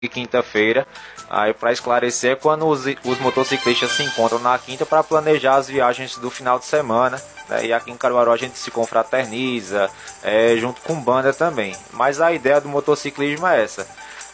e quinta-feira. Aí, para esclarecer, é quando os motociclistas se encontram na quinta para planejar as viagens do final de semana, né? E aqui em Caruaru a gente se confraterniza, junto com banda também. Mas a ideia do motociclismo é essa: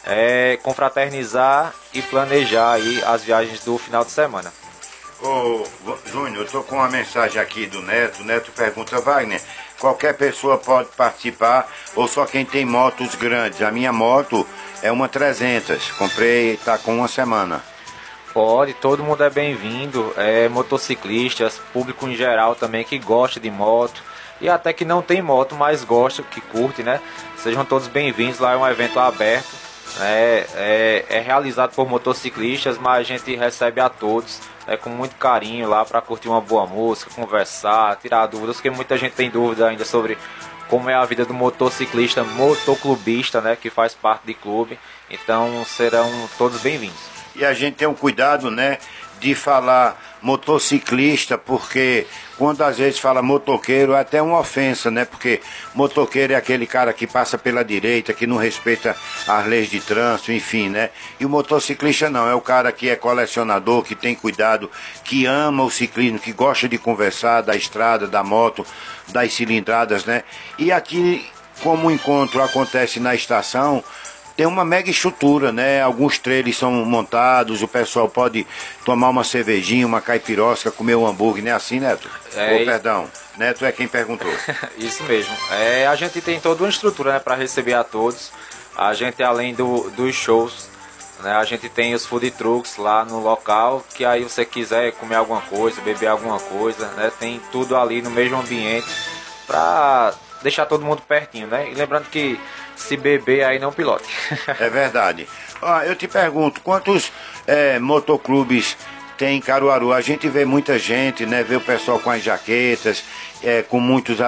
confraternizar e planejar aí as viagens do final de semana. Ô, Júnior, eu tô com uma mensagem aqui do Neto. O Neto pergunta: Wagner, qualquer pessoa pode participar ou só quem tem motos grandes? A minha moto é uma 300, comprei, tá com uma semana. Pode, todo mundo é bem-vindo, motociclistas, público em geral também que gosta de moto e até que não tem moto, mas gosta, que curte, né? Sejam todos bem-vindos, lá é um evento aberto, né? É realizado por motociclistas, mas a gente recebe a todos com muito carinho lá para curtir uma boa música, conversar, tirar dúvidas, porque muita gente tem dúvida ainda sobre como é a vida do motociclista, motoclubista, né, que faz parte de clube. Então serão todos bem-vindos. E a gente tem um cuidado, né, de falar motociclista, porque quando às vezes fala motoqueiro é até uma ofensa, né? Porque motoqueiro é aquele cara que passa pela direita, que não respeita as leis de trânsito, enfim, né? E o motociclista não, é o cara que é colecionador, que tem cuidado, que ama o ciclismo, que gosta de conversar da estrada, da moto, das cilindradas, né? E aqui, como o encontro acontece na estação, tem uma mega estrutura, né? Alguns trailers são montados, o pessoal pode tomar uma cervejinha, uma caipirosca, comer um hambúrguer, não é assim, Neto? Perdão, Neto é quem perguntou. Isso mesmo. A gente tem toda uma estrutura, né, para receber a todos. A gente, além dos shows, né, a gente tem os food trucks lá no local, que aí você quiser comer alguma coisa, beber alguma coisa, né? Tem tudo ali no mesmo ambiente para deixar todo mundo pertinho, né? E lembrando que se beber aí não pilote. É verdade. Eu te pergunto, quantos motoclubes tem em Caruaru? A gente vê muita gente, né? Vê o pessoal com as jaquetas, com muitos